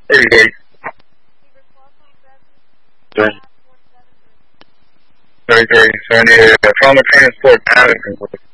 38. 33. So I need a trauma transport manager.